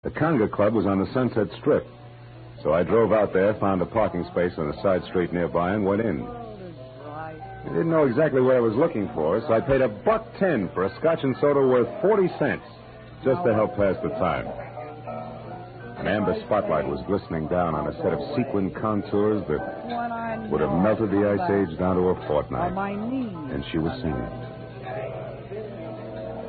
The Conga Club was on the Sunset Strip. So I drove out there, found a parking space on a side street nearby, and went in. I didn't know exactly what I was looking for, so I paid $1.10 for a scotch and soda worth 40 cents, just to help pass the time. An amber spotlight was glistening down on a set of sequin contours that would have melted the Ice Age down to a fortnight. And she was singing.